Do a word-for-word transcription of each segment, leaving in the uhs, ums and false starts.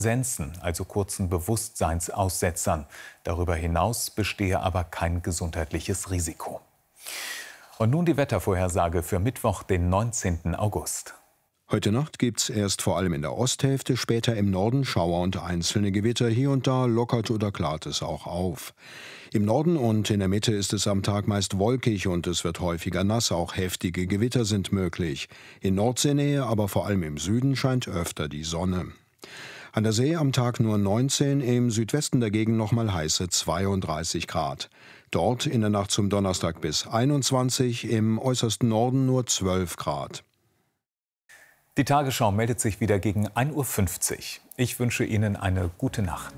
Sensen, also kurzen Bewusstseinsaussetzern. Darüber hinaus bestehe aber kein gesundheitliches Risiko. Und nun die Wettervorhersage für Mittwoch, den neunzehnten August. Heute Nacht gibt's erst vor allem in der Osthälfte, später im Norden Schauer und einzelne Gewitter. Hier und da lockert oder klart es auch auf. Im Norden und in der Mitte ist es am Tag meist wolkig und es wird häufiger nass. Auch heftige Gewitter sind möglich. In Nordseenähe, aber vor allem im Süden scheint öfter die Sonne. An der See am Tag nur neunzehn, im Südwesten dagegen nochmal heiße zweiunddreißig Grad. Dort in der Nacht zum Donnerstag bis einundzwanzig, im äußersten Norden nur zwölf Grad. Die Tagesschau meldet sich wieder gegen ein Uhr fünfzig. Ich wünsche Ihnen eine gute Nacht.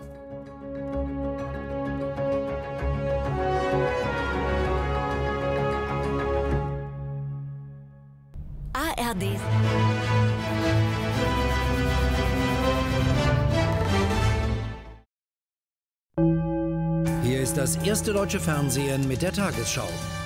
A R D. Hier ist das erste deutsche Fernsehen mit der Tagesschau.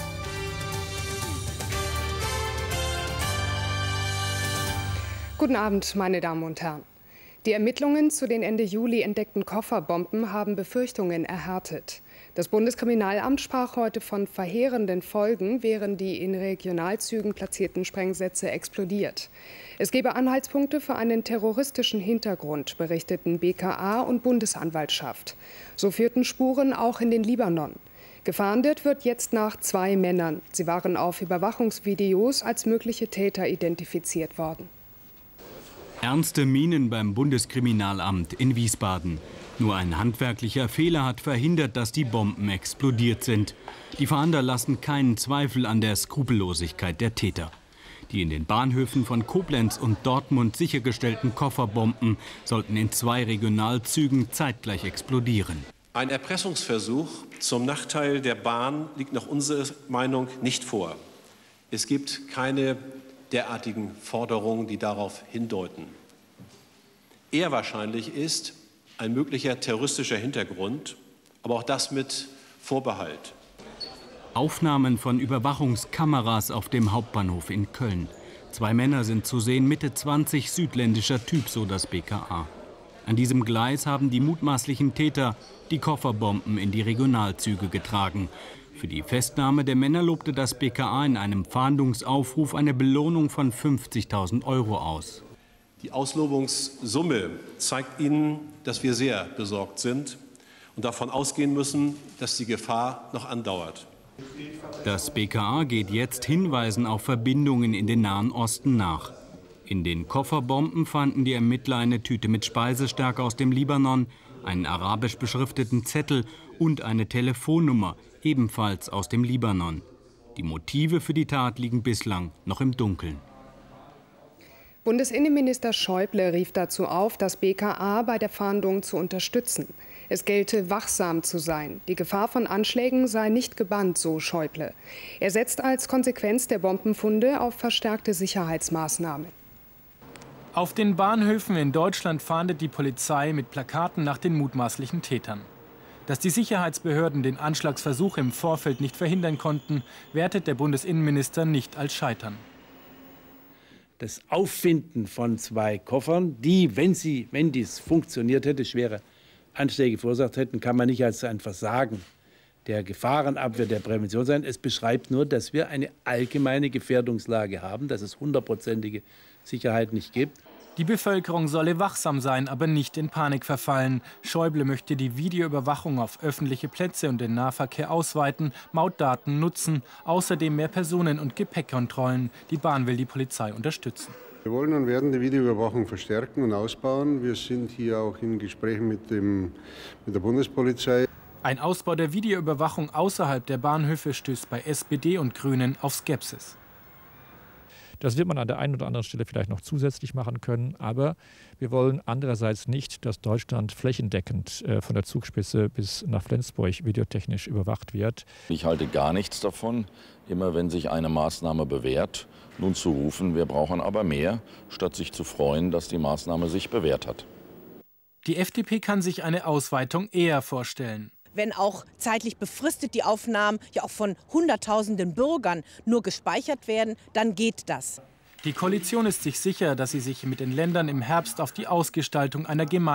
Guten Abend, meine Damen und Herren. Die Ermittlungen zu den Ende Juli entdeckten Kofferbomben haben Befürchtungen erhärtet. Das Bundeskriminalamt sprach heute von verheerenden Folgen, wären die in Regionalzügen platzierten Sprengsätze explodiert. Es gebe Anhaltspunkte für einen terroristischen Hintergrund, berichteten B K A und Bundesanwaltschaft. So führten Spuren auch in den Libanon. Gefahndet wird jetzt nach zwei Männern. Sie waren auf Überwachungsvideos als mögliche Täter identifiziert worden. Ernste Mienen beim Bundeskriminalamt in Wiesbaden. Nur ein handwerklicher Fehler hat verhindert, dass die Bomben explodiert sind. Die Fahnder lassen keinen Zweifel an der Skrupellosigkeit der Täter. Die in den Bahnhöfen von Koblenz und Dortmund sichergestellten Kofferbomben sollten in zwei Regionalzügen zeitgleich explodieren. Ein Erpressungsversuch zum Nachteil der Bahn liegt nach unserer Meinung nicht vor. Es gibt keine derartigen Forderungen, die darauf hindeuten. Eher wahrscheinlich ist ein möglicher terroristischer Hintergrund, aber auch das mit Vorbehalt. Aufnahmen von Überwachungskameras auf dem Hauptbahnhof in Köln. Zwei Männer sind zu sehen, Mitte zwanzig, südländischer Typ, so das B K A. An diesem Gleis haben die mutmaßlichen Täter die Kofferbomben in die Regionalzüge getragen. Für die Festnahme der Männer lobte das B K A in einem Fahndungsaufruf eine Belohnung von fünfzigtausend Euro aus. Die Auslobungssumme zeigt Ihnen, dass wir sehr besorgt sind und davon ausgehen müssen, dass die Gefahr noch andauert. Das B K A geht jetzt Hinweisen auf Verbindungen in den Nahen Osten nach. In den Kofferbomben fanden die Ermittler eine Tüte mit Speisestärke aus dem Libanon, einen arabisch beschrifteten Zettel und eine Telefonnummer, ebenfalls aus dem Libanon. Die Motive für die Tat liegen bislang noch im Dunkeln. Bundesinnenminister Schäuble rief dazu auf, das B K A bei der Fahndung zu unterstützen. Es gelte, wachsam zu sein. Die Gefahr von Anschlägen sei nicht gebannt, so Schäuble. Er setzt als Konsequenz der Bombenfunde auf verstärkte Sicherheitsmaßnahmen. Auf den Bahnhöfen in Deutschland fahndet die Polizei mit Plakaten nach den mutmaßlichen Tätern. Dass die Sicherheitsbehörden den Anschlagsversuch im Vorfeld nicht verhindern konnten, wertet der Bundesinnenminister nicht als Scheitern. Das Auffinden von zwei Koffern, die, wenn sie, wenn dies funktioniert hätte, schwere Anschläge verursacht hätten, kann man nicht als ein Versagen der Gefahrenabwehr, der Prävention sein. Es beschreibt nur, dass wir eine allgemeine Gefährdungslage haben, dass es hundertprozentige Sicherheit nicht gibt. Die Bevölkerung solle wachsam sein, aber nicht in Panik verfallen. Schäuble möchte die Videoüberwachung auf öffentliche Plätze und den Nahverkehr ausweiten, Mautdaten nutzen, außerdem mehr Personen- und Gepäckkontrollen. Die Bahn will die Polizei unterstützen. Wir wollen und werden die Videoüberwachung verstärken und ausbauen. Wir sind hier auch in Gesprächen mit, dem, mit der Bundespolizei. Ein Ausbau der Videoüberwachung außerhalb der Bahnhöfe stößt bei S P D und Grünen auf Skepsis. Das wird man an der einen oder anderen Stelle vielleicht noch zusätzlich machen können. Aber wir wollen andererseits nicht, dass Deutschland flächendeckend äh, von der Zugspitze bis nach Flensburg videotechnisch überwacht wird. Ich halte gar nichts davon, immer wenn sich eine Maßnahme bewährt, nun zu rufen, wir brauchen aber mehr, statt sich zu freuen, dass die Maßnahme sich bewährt hat. Die F D P kann sich eine Ausweitung eher vorstellen. Wenn auch zeitlich befristet die Aufnahmen ja auch von Hunderttausenden Bürgern nur gespeichert werden, dann geht das. Die Koalition ist sich sicher, dass sie sich mit den Ländern im Herbst auf die Ausgestaltung einer gemeinsamen